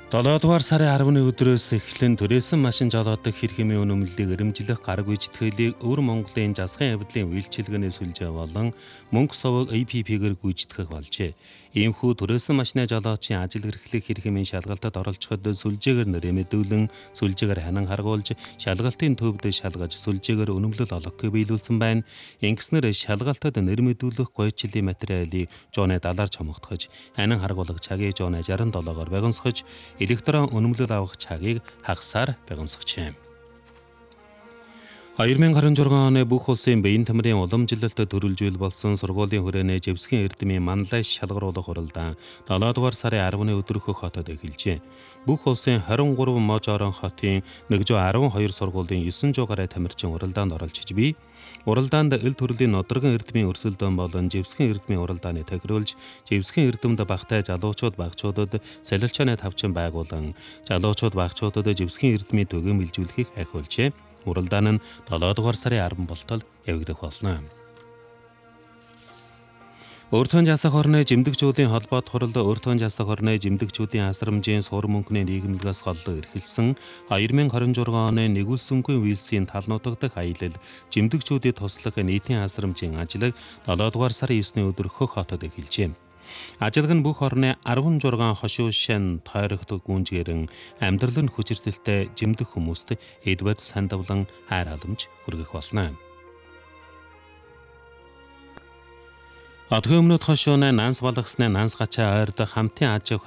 7 дугаар сарын 10-ны өдрөөс эхлэн түрээсэн машин жолоодог хэрэг хэмээн үнэмлэлийг өрөмжлөх гараг гүйцэтгэлийг өвөр Монголын засгийн явдлын үйлчилгээний сүлжээ болон мөнгө совог APP-гээр гүйцэтгэх болжээ. Иймхүү түрээсэн машины жолоочийн ажил эрхлэх хэрэг хэмээн шалгалтад оролцоход сүлжээгээр нэрэмэдүүлэн сүлжээгээр ханан харгуулж шалгалтын төвд шалгаж сүлжээгээр үнэмлэл олгохыг биелүүлсэн байна. Ингэснээр шалгалтад нэрэмэдүүлэх гойчлын материалыг жооны далаар чомогдохож ханан харгуулах цагийг жооны 67-оор богиносгож электрон үнэмлэл авах цагийг хагасаар богиносгожээ. 2026 оны бүх улсын биеийн тамирын уламжлалт төрөлжүүл болсон сургуулийн хүрээний Живсгийн эрдэмийн манлайш шалгаруулах хуралдаан 7 дугаар сарын 10-ны өдрөөх хотод эхэлжээ. Бүх улсын 23 мож орон хотын 112 сургуулийн 900 гаруй тамирчин уралдаанд оролцож бий. Уралдаанд эл төрлийн нодоргон эрдэмийн өрсөлдөөн болон Живсгийн эрдэмийн уралдааны тохируулж, Живсгийн эрдэмд багтай залуучууд багчуудад солилцооны тавчин байгуулан, залуучууд багчуудад Живсгийн эрдэмийн төгөөм илжүүлэхийг ахиулжээ. Уралдаан нь 7 дугаар сарын 10 болтол явагдах болно. Өөртөө засах орны жимдэгчүүдийн холбоот хурал өөртөө засах орны жимдэгчүүдийн асрамжийн сур мөнгөний нийгэмлэгээс голлоо эрхэлсэн 2026 оны нэгүүлсэнгүй вилсийн тал нутаг аялал жимдэгчүүдийн туслах нийтийн асрамжийн ажлыг 7 дугаар сарын 9-ний өдөр Хөх хотод эхэлжээ. Ажиллаг нь бүх орны 16 хошуу шин тойрогдох гүнжгэрэн амьдрал нь хүчирхэлтэй жимдэх хүмүүст эдбэд сандавлан хайр халамж хүргэх болно. Одоогийн өмнөд хошууны нанс балгасны нанс гачаа ойрдох хамтын аж